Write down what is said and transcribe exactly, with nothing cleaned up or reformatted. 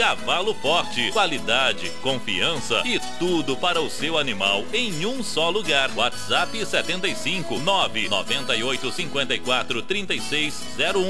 Cavalo Forte. Qualidade, confiança e tudo para o seu animal em um só lugar. WhatsApp setenta e cinco, nove nove oito, cinquenta e quatro, trinta e seis zero um.